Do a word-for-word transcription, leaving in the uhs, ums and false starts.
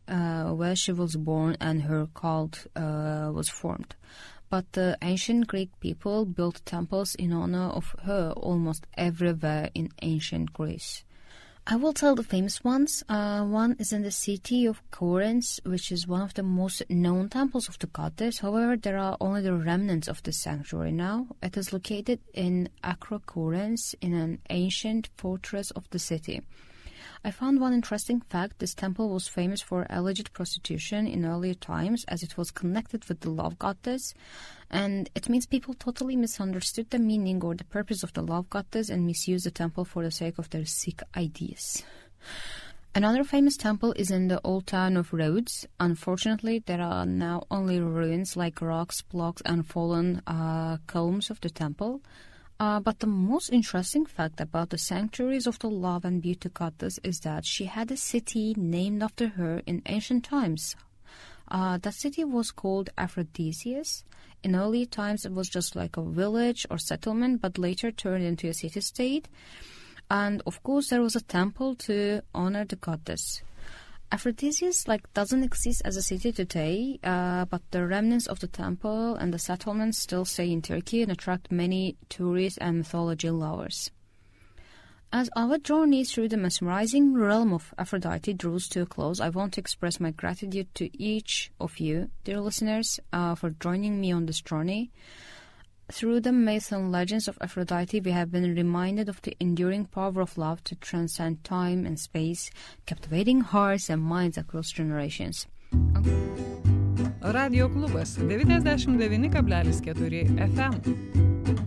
uh, where she was born and her cult uh, was formed. But the ancient Greek people built temples in honor of her almost everywhere in ancient Greece. I will tell the famous ones. Uh, one is in the city of Corinth, which is one of the most known temples of the goddess. However, there are only the remnants of the sanctuary now. It is located in Acrocorinth, in an ancient fortress of the city. I found one interesting fact. This temple was famous for alleged prostitution in earlier times, as it was connected with the love goddess, and it means people totally misunderstood the meaning or the purpose of the love goddess and misused the temple for the sake of their sick ideas. Another famous temple is in the old town of Rhodes. Unfortunately, there are now only ruins like rocks, blocks, and fallen uh, columns of the temple. Uh, but the most interesting fact about the sanctuaries of the love and beauty goddess is that she had a city named after her in ancient times. Uh, that city was called Aphrodisias. In early times, it was just like a village or settlement, but later turned into a city-state. And of course, there was a temple to honor the goddess. Aphrodisias like doesn't exist as a city today, uh, but the remnants of the temple and the settlements still stay in Turkey and attract many tourists and mythology lovers. As our journey through the mesmerizing realm of Aphrodite draws to a close, I want to express my gratitude to each of you, dear listeners, uh, for joining me on this journey. Through the myths and legends of Aphrodite, we have been reminded of the enduring power of love to transcend time and space, captivating hearts and minds across generations. Radio klubas devyniasdešimt devyni kablelis keturi F M.